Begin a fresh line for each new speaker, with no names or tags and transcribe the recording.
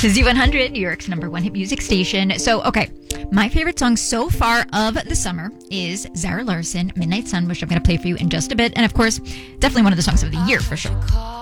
Z100, New York's number one hit music station. So, okay, my favorite song so far of the summer is Zara Larsson, Midnight Sun, which I'm going to play for you in just a bit. And of course, definitely one of the songs of the year for sure.